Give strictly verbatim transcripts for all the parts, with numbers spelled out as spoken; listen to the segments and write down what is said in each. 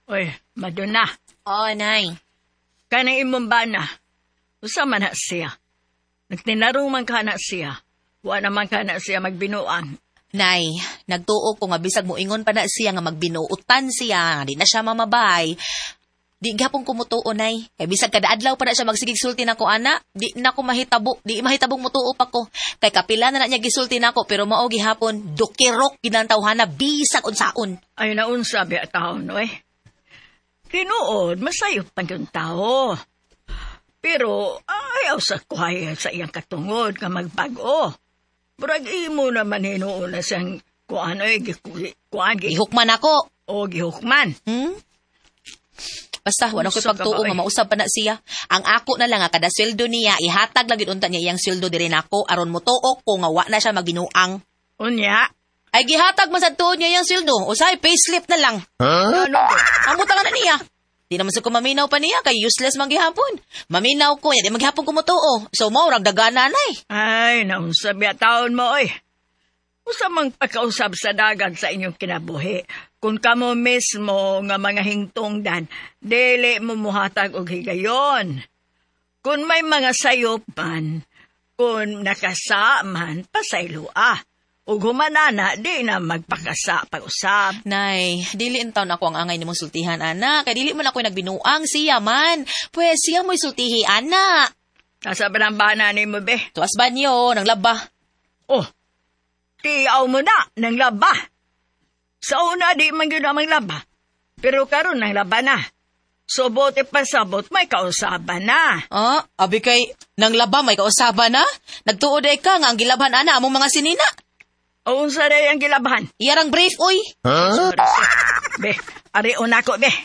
Oy, Madonna. Oh, nay. Kanang imong bana. Usa man na siya. Nagtinarong man ka na siya. Wa naman ka na siya magbinuang. Nay, nagtuo ko nga bisag mo ingon pa na siya nga magbinuutan siya. Di na siya mamabay. Di gapong kumutuo, nay. Kay bisag kada adlaw pa na siya magsigig sulti nako ana. Di na ko mahitabo. Di mahitabong mutuo pa ko. Kay kapila na na niya gisulti nako pero mao gihapon dukirok ginantawhana bisag unsaon. Ay naunsa biya taon, oy. Tinuod, masayop pa yung tao. Pero ayaw sa kuhaya sa iyang katungod nga magbago. Murag imo naman hinuon na siyang kuan oy, kuan gi. Gihukman ako. O gihukman. Hmm? Basta, wala ko'y Usap ka pagtuo ba, nga oy? mausap pa na siya. Ang ako na lang nga kada sweldo niya, ihatag lagi unta niya iyang sweldo diri nako aron mo tuok ko nga wa na siya magbinuang. Unya. Ay gihatag man sa tuod niya iyang sweldo. Usay payslip na lang. Ano ba? Ang butang na niya. Di naman sa ko maminaw pa niya kay useless man gihapon. Maminaw ko, di maghapon ko mutuo. So mo rag dagana nay. Ay, naunsa biya taon mo oy. Usa mang pagkausab sa dagat sa inyong kinabuhi. Kung kamo mismo nga mga hingtungdan, dili mo muhatag og higayon. Kung may mga sayop man, kung nakasa man, pasaylo ah. Ug humanana, di na magpakasa pag-usab. Nay, dili in taon ako ang angay nimong sultihan, ana. Kay dili man ako nagbinuang siya man. Pwes siya mo'y sultihi, ana. Nasa banang-bana ni mo, be? Tuas banyo, nang laba. Oh, tiyaw mo na, nang laba. Sa una, di man yun namang laba. Pero karon nang laba na. So, bote pasabot, may kausaban na. Ah, abi kay nang laba may kausaban na? Nagtuod ay ka nga ang gilabhan ana among mga sinina. O, unsa rin ang gilabahan? Iyarang brief, uy. Sorry, sorry. Be, ari una ko, be.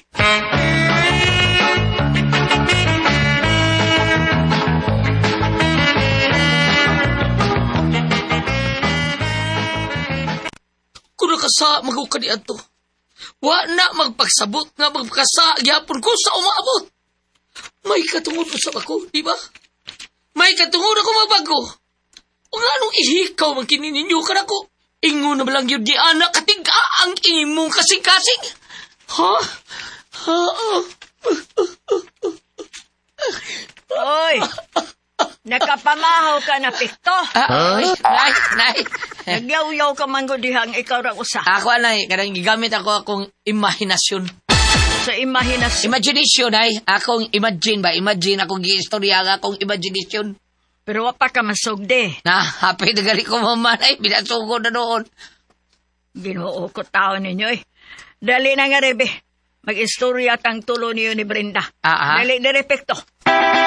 Kung nakasa, magukad ato. Wa na magpagsabot nga magpakasa, gyapon ko sa umabot. May katungod usap ako, di ba? May katungod ako magbago. O nga anong ihikaw man kinininyo ka na ko? Ingo na balang yun di anak, katiga ang imong kasing-kasing. Ha? Ha? Oy, nakapamahaw ka na pikto. Ah, ay, nay, nay. Nagyaw-yaw ka man ko dihang ikaw ra usa. Ako, nay, kadang gigamit ako akong imahinasyon. Sa imahinasyon. Imagination, ay. Akong imagine ba? Imagine akong gi-istorya nga akong imagination. Pero wa pa ka masugde. Na, happy na gali ko mamanay. Pinasugod na noon. Ginoo ko tao ninyo eh. Dali na nga rebe. Mag-istorya kang tulo niyo ni Brenda. Ah, ah. Dali, direpekto.